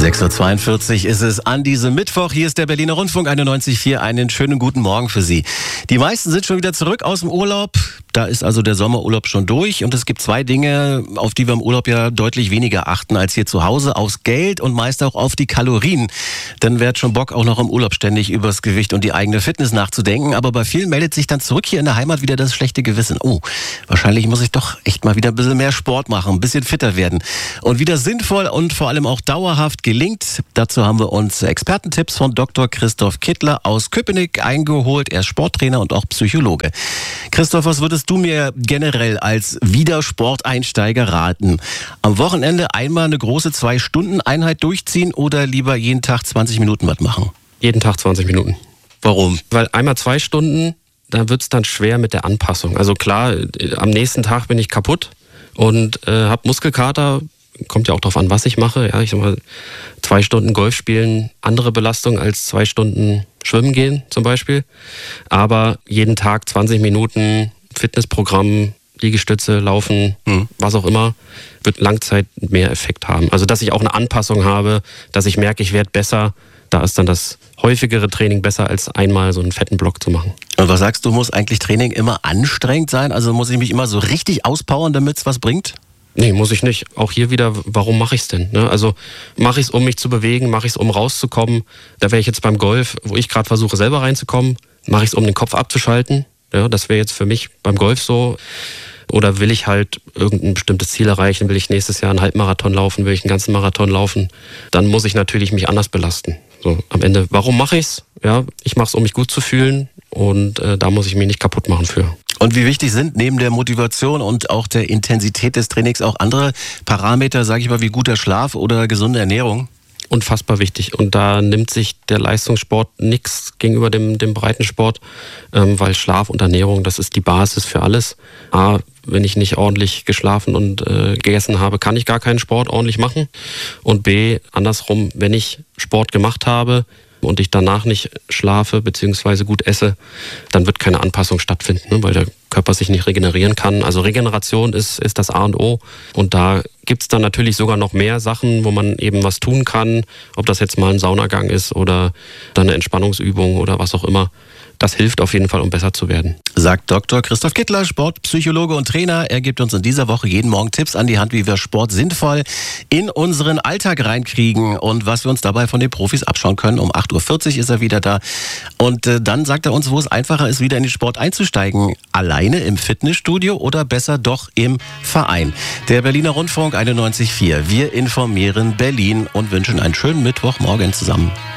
6:42 Uhr ist es an diesem Mittwoch. Hier ist der Berliner Rundfunk 91.4. Einen schönen guten Morgen für Sie. Die meisten sind schon wieder zurück aus dem Urlaub. Da ist also der Sommerurlaub schon durch. Und es gibt zwei Dinge, auf die wir im Urlaub ja deutlich weniger achten als hier zu Hause. Aufs Geld und meist auch auf die Kalorien. Denn wer hat schon Bock, auch noch im Urlaub ständig übers Gewicht und die eigene Fitness nachzudenken. Aber bei vielen meldet sich dann zurück hier in der Heimat wieder das schlechte Gewissen. Oh, wahrscheinlich muss ich doch echt mal wieder ein bisschen mehr Sport machen, ein bisschen fitter werden. Und wieder sinnvoll und vor allem auch dauerhaft gelingt. Dazu haben wir uns Expertentipps von Dr. Christoph Kittler aus Köpenick eingeholt. Er ist Sporttrainer und auch Psychologe. Christoph, was würdest du mir generell als Wiedersporteinsteiger raten? Am Wochenende einmal eine große 2-Stunden-Einheit durchziehen oder lieber jeden Tag 20 Minuten was machen? Jeden Tag 20 Minuten. Warum? Weil einmal 2 Stunden, da wird es dann schwer mit der Anpassung. Also klar, am nächsten Tag bin ich kaputt und habe Muskelkater. Kommt ja auch darauf an, was ich mache. Ja, ich sag mal, 2 Stunden Golf spielen, andere Belastung als 2 Stunden schwimmen gehen zum Beispiel. Aber jeden Tag 20 Minuten Fitnessprogramm, Liegestütze, Laufen, was auch immer, wird Langzeit mehr Effekt haben. Also dass ich auch eine Anpassung habe, dass ich merke, ich werde besser. Da ist dann das häufigere Training besser, als einmal so einen fetten Block zu machen. Und was sagst du, muss eigentlich Training immer anstrengend sein? Also muss ich mich immer so richtig auspowern, damit es was bringt? Nee, muss ich nicht. Auch hier wieder, warum mache ich es denn? Ne? Also mache ich es, um mich zu bewegen, mache ich es, um rauszukommen. Da wäre ich jetzt beim Golf, wo ich gerade versuche, selber reinzukommen. Mache ich es, um den Kopf abzuschalten. Ja, das wäre jetzt für mich beim Golf so. Oder will ich halt irgendein bestimmtes Ziel erreichen? Will ich nächstes Jahr einen Halbmarathon laufen? Will ich einen ganzen Marathon laufen? Dann muss ich natürlich mich anders belasten. So, am Ende, warum mache ich es? Ja, ich mache es, um mich gut zu fühlen. Und da muss ich mich nicht kaputt machen für. Und wie wichtig sind neben der Motivation und auch der Intensität des Trainings auch andere Parameter, sage ich mal, wie guter Schlaf oder gesunde Ernährung? Unfassbar wichtig. Und da nimmt sich der Leistungssport nichts gegenüber dem Breitensport, weil Schlaf und Ernährung, das ist die Basis für alles. A, wenn ich nicht ordentlich geschlafen und gegessen habe, kann ich gar keinen Sport ordentlich machen. Und B, andersrum, wenn ich Sport gemacht habe und ich danach nicht schlafe bzw. gut esse, dann wird keine Anpassung stattfinden, ne, weil der Körper sich nicht regenerieren kann. Also Regeneration ist das A und O. Und da gibt es dann natürlich sogar noch mehr Sachen, wo man eben was tun kann. Ob das jetzt mal ein Saunagang ist oder dann eine Entspannungsübung oder was auch immer. Das hilft auf jeden Fall, um besser zu werden. Sagt Dr. Christoph Kittler, Sportpsychologe und Trainer. Er gibt uns in dieser Woche jeden Morgen Tipps an die Hand, wie wir Sport sinnvoll in unseren Alltag reinkriegen und was wir uns dabei von den Profis abschauen können. Um 8:40 Uhr ist er wieder da. Und dann sagt er uns, wo es einfacher ist, wieder in den Sport einzusteigen. Alleine im Fitnessstudio oder besser doch im Verein. Der Berliner Rundfunk 91.4. Wir informieren Berlin und wünschen einen schönen Mittwochmorgen zusammen.